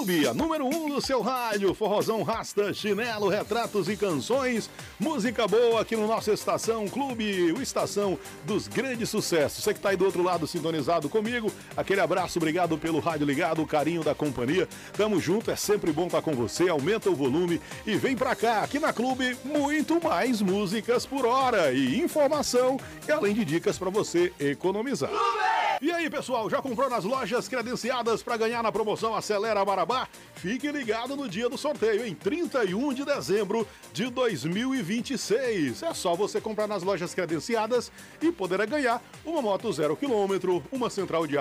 Clube, a número 1 do seu rádio. Forrozão, rasta, chinelo, retratos e canções. Música boa aqui no nosso Estação Clube, o Estação dos grandes sucessos. Você que tá aí do outro lado sintonizado comigo, aquele abraço, obrigado pelo rádio ligado, o carinho da companhia. Tamo junto, é sempre bom estar com você. Aumenta o volume e vem pra cá. Aqui na Clube, muito mais músicas por hora e informação, e além de dicas pra você economizar. E aí, pessoal, já comprou nas lojas credenciadas para ganhar na promoção Acelera Marabá? Fique ligado no dia do sorteio, em 31 de dezembro de 2026. É só você comprar nas lojas credenciadas e poderá ganhar uma moto 0 km, uma central de